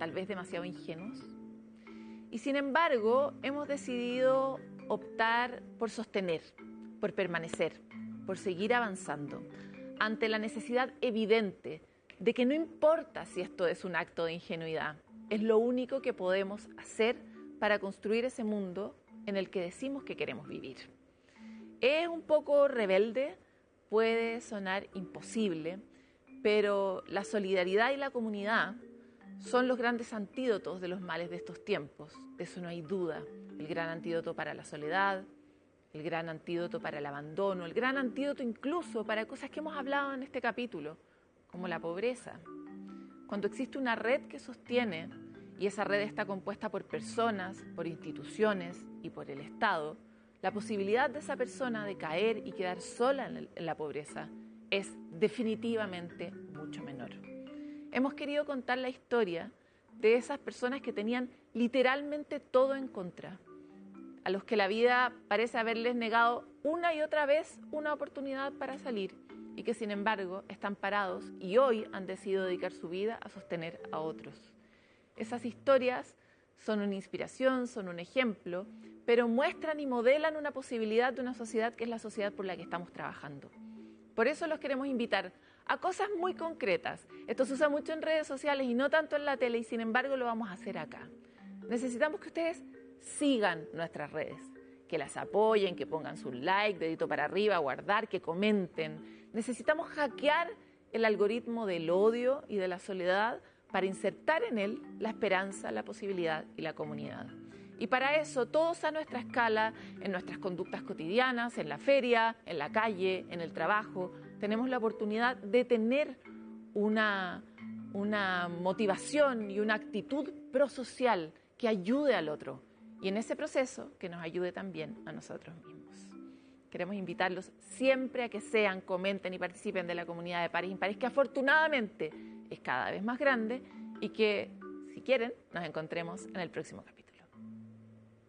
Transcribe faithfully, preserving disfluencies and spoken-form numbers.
tal vez demasiado ingenuos. Y sin embargo, hemos decidido optar por sostener, por permanecer, por seguir avanzando, ante la necesidad evidente de que no importa si esto es un acto de ingenuidad, es lo único que podemos hacer para construir ese mundo en el que decimos que queremos vivir. Es un poco rebelde, puede sonar imposible, pero la solidaridad y la comunidad son los grandes antídotos de los males de estos tiempos, de eso no hay duda. El gran antídoto para la soledad, el gran antídoto para el abandono, el gran antídoto incluso para cosas que hemos hablado en este capítulo, como la pobreza. Cuando existe una red que sostiene, y esa red está compuesta por personas, por instituciones y por el Estado, la posibilidad de esa persona de caer y quedar sola en la pobreza es definitivamente mucho menor. Hemos querido contar la historia de esas personas que tenían literalmente todo en contra, a los que la vida parece haberles negado una y otra vez una oportunidad para salir y que sin embargo están parados y hoy han decidido dedicar su vida a sostener a otros. Esas historias son una inspiración, son un ejemplo, pero muestran y modelan una posibilidad de una sociedad que es la sociedad por la que estamos trabajando. Por eso los queremos invitar a cosas muy concretas. Esto se usa mucho en redes sociales y no tanto en la tele, y sin embargo lo vamos a hacer acá. Necesitamos que ustedes sigan nuestras redes, que las apoyen, que pongan su like, dedito para arriba, guardar, que comenten. Necesitamos hackear el algoritmo del odio y de la soledad para insertar en él la esperanza, la posibilidad y la comunidad. Y para eso, todos a nuestra escala, en nuestras conductas cotidianas, en la feria, en la calle, en el trabajo, tenemos la oportunidad de tener una, una motivación y una actitud prosocial que ayude al otro. Y en ese proceso, que nos ayude también a nosotros mismos. Queremos invitarlos siempre a que sean, comenten y participen de la comunidad de Pares Impares, que afortunadamente es cada vez más grande y que, si quieren, nos encontremos en el próximo capítulo.